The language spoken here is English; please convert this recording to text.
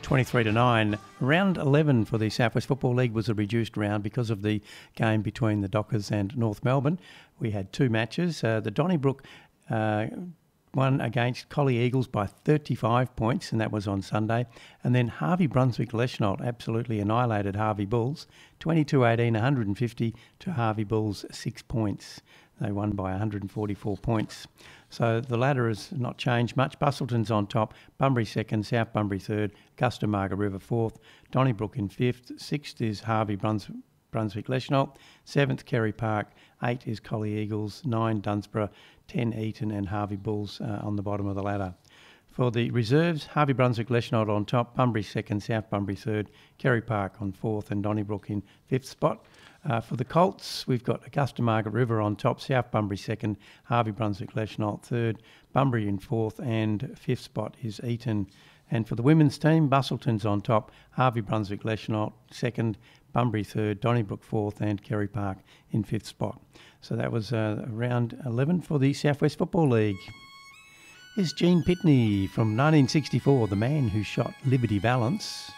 23-9. Round 11 for the South West Football League was a reduced round because of the game between the Dockers and North Melbourne. We had two matches. The Donnybrook won against Collie Eagles by 35 points, and that was on Sunday. And then Harvey Brunswick-Leschnault absolutely annihilated Harvey Bulls, 22-18, 150 to Harvey Bulls 6 points. They won by 144 points. So the ladder has not changed much. Bustleton's on top, Bunbury second, South Bunbury third, Augusta Margaret River fourth, Donnybrook in fifth, sixth is Harvey Brunswick-Leschnault, seventh Kerry Park, 8 is Collie Eagles, 9 Dunsborough, 10 Eton and Harvey Bulls on the bottom of the ladder. For the reserves, Harvey Brunswick-Leschnault on top, Bunbury second, South Bunbury third, Kerry Park on fourth and Donnybrook in fifth spot. For the Colts, we've got Augusta Margaret River on top, South Bunbury second, Harvey Brunswick-Leschnault third, Bunbury in fourth and fifth spot is Eton. And for the women's team, Bustleton's on top, Harvey Brunswick-Leschnault second, Bunbury third, Donnybrook fourth and Kerry Park in fifth spot. So that was round 11 for the South West Football League. Here's Gene Pitney from 1964, the man who shot Liberty Valance.